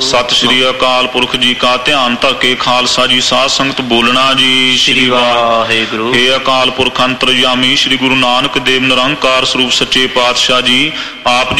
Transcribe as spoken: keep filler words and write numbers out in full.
ਸਤਿ ਸ਼੍ਰੀ ਅਕਾਲ ਪੁਰਖ ਜੀ ਕਾ ਧਿਆਨ ਧਰ ਕੇ ਖਾਲਸਾ ਜੀ ਸਾਧ ਸੰਗਤ ਬੋਲਣਾ ਜੀ। ਸ਼੍ਰੀ ਵਾਹਿਗੁਰੂ। ਇਹ ਅਕਾਲ ਪੁਰਖ ਅੰਤਰਜਾਮੀ ਸ਼੍ਰੀ ਗੁਰੂ ਨਾਨਕ ਦੇਵ ਨਿਰੰਕਾਰ ਸਰੂਪ ਸੱਚੇ ਪਾਤਸ਼ਾਹ ਜੀ ਆਪ